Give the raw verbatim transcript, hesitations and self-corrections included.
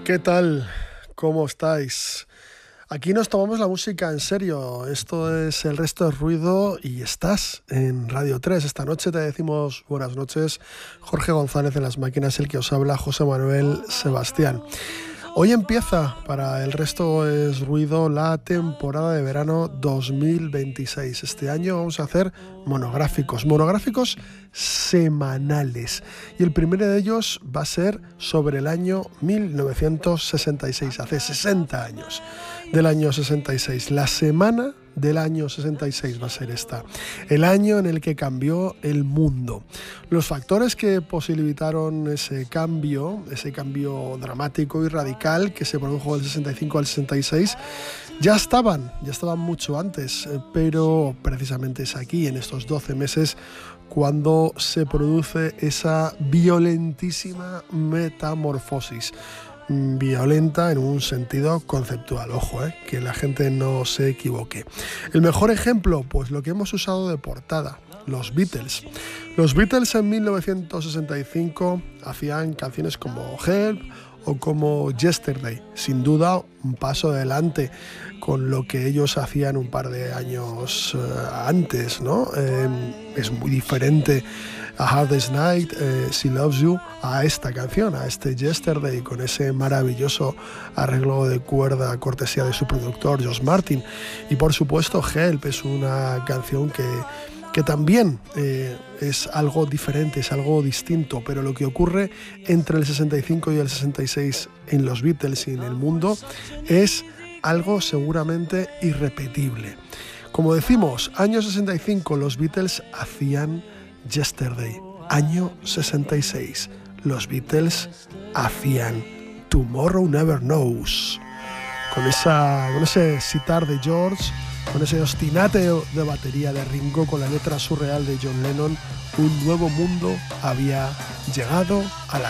¿Qué tal? ¿Cómo estáis? Aquí nos tomamos la música en serio. Esto es El Resto es Ruido y estás en Radio tres. Esta noche te decimos buenas noches. Jorge González en las máquinas, el que os habla, José Manuel Sebastián. Hoy empieza para El Resto es Ruido la temporada de verano dos mil veintiséis. Este año vamos a hacer monográficos, monográficos semanales. Y el primero de ellos va a ser sobre el año mil novecientos sesenta y seis, hace sesenta años del año sesenta y seis. La semana del año sesenta y seis va a ser esta, el año en el que cambió el mundo. Los factores que posibilitaron ese cambio, ese cambio dramático y radical que se produjo del sesenta y cinco al sesenta y seis, ya estaban, ya estaban mucho antes, pero precisamente es aquí, en estos doce meses, cuando se produce esa violentísima metamorfosis. Violenta en un sentido conceptual, ojo, eh, que la gente no se equivoque. El mejor ejemplo, pues lo que hemos usado de portada, los Beatles. Los Beatles en mil novecientos sesenta y cinco hacían canciones como Help o como Yesterday, sin duda un paso adelante con lo que ellos hacían un par de años uh, antes, ¿no? Eh, es muy diferente A Hardest Night, eh, She Loves You, a esta canción, a este Yesterday, con ese maravilloso arreglo de cuerda cortesía de su productor George Martin. Y por supuesto Help es una canción que, que también eh, es algo diferente, es algo distinto, pero lo que ocurre entre el sesenta y cinco y el sesenta y seis en los Beatles y en el mundo es algo seguramente irrepetible. Como decimos, año sesenta y cinco, los Beatles hacían Yesterday. Año sesenta y seis, los Beatles hacían Tomorrow Never Knows. Con, esa, con ese sitar de George, con ese ostinateo de batería de Ringo, con la letra surreal de John Lennon, un nuevo mundo había llegado a la